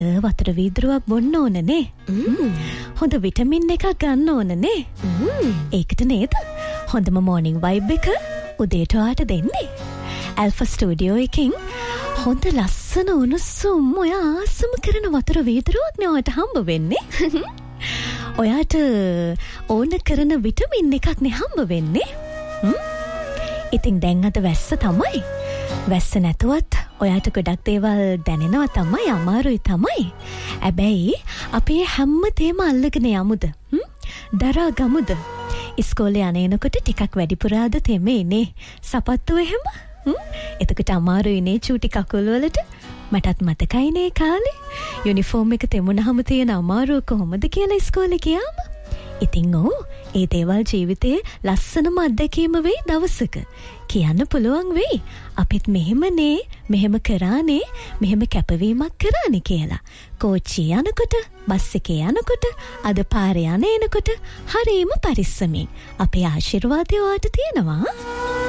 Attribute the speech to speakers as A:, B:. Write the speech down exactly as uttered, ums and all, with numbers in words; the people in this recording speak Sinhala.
A: වතුර වීදුරුවක් බොන්න ඕනනේ. හොඳ විටමින් එකක් ගන්න ඕනනේ. ඒකට නේද හොඳම මෝර්නිං වයිබ් එක උදේට ඔයාට දෙන්නේ. ඇල්ෆා ස්ටුඩියෝ එකෙන් හොඳ ලස්සන උණුසුම් ඔය ආසම කරන වතුර වීදුරුවක් නේ ඔයාට හම්බ වෙන්නේ. ඔයාට ඕන කරන විටමින් එකක් නේ හම්බ වෙන්නේ. ඉතින් දැන් අද වැස්ස තමයි. වැස්ස නැතුවත් ඔයාට ගොඩක් දේවල් දැනෙනවා තමයි, අමාරුයි තමයි. හැබැයි අපි හැම තේම අල්ලගෙන යමුද? දරා ගමුද? ඉස්කෝලේ යනකොට ටිකක් වැඩිපුර ආද තෙමේනේ. සපත්තු එහෙම. එතකොට අමාරුයිනේ චූටි කකුල් වලට. මටත් මතකයිනේ කාලේ. යුනිෆෝම් එක තෙමුනහම තියෙන අමාරුව කොහොමද කියලා ඉස්කෝලේ ගියාම. ඉතින් ඔව් ඒ දේවල් ජීවිතයේ ලස්සනම අත්දැකීම වෙයි දවසක. කියන්න පුළුවන් වෙයි. අපිත් මෙහෙමනේ, මෙහෙම කරානේ, මෙහෙම කැපවීමක් කරානේ කියලා. කෝච්චිය යනකොට, බස් එකේ යනකොට, අද පාරේ යන එනකොට හරීම පරිස්සමින්. අපේ ආශිර්වාදය ඔයාට තියෙනවා.